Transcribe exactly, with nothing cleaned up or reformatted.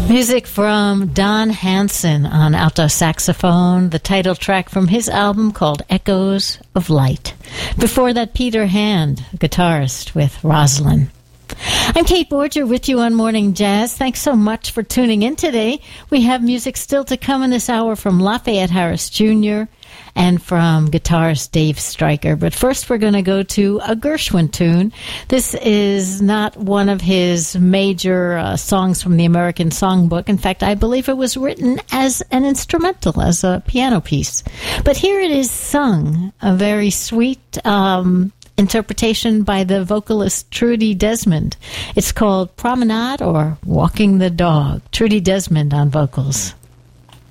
Music from Don Hansen on alto saxophone, the title track from his album called Echoes of Light. Before that, Peter Hand, guitarist with Rosalind. I'm Kate Borger with you on Morning Jazz. Thanks so much for tuning in today. We have music still to come in this hour from Lafayette Harris Junior and from guitarist Dave Stryker. But first we're going to go to a Gershwin tune. This is not one of his major uh, songs from the American Songbook. In fact, I believe it was written as an instrumental, as a piano piece. But here it is sung, a very sweet um, interpretation by the vocalist Trudy Desmond. It's called Promenade or Walking the Dog. Trudy Desmond on vocals.